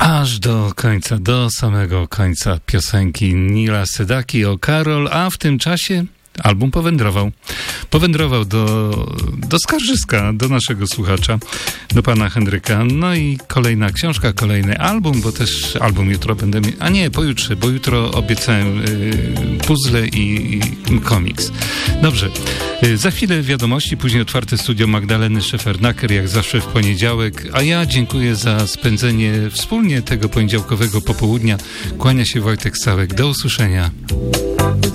Aż do końca, do samego końca piosenki Nila Sedaki o Karol, a w tym czasie album powędrował. Powędrował do Skarżyska, do naszego słuchacza, do pana Henryka. No i kolejna książka, kolejny album, bo też album jutro będę miał, a nie, pojutrze, bo jutro obiecałem puzzle i komiks. Dobrze, za chwilę wiadomości, później otwarte studio Magdaleny Szefernaker, jak zawsze w poniedziałek, a ja dziękuję za spędzenie wspólnie tego poniedziałkowego popołudnia. Kłania się Wojtek Sałek. Do usłyszenia.